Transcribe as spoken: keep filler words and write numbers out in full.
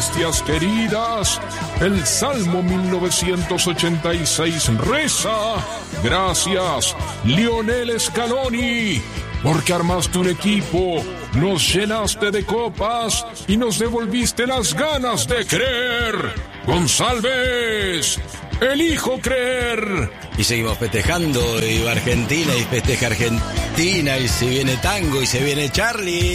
bestias queridas, el Salmo mil novecientos ochenta y seis reza: gracias, Lionel Scaloni, porque armaste un equipo, nos llenaste de copas y nos devolviste las ganas de creer. González, elijo creer. Y seguimos festejando, y va Argentina y festeja Argentina, y se viene tango y se viene Charlie.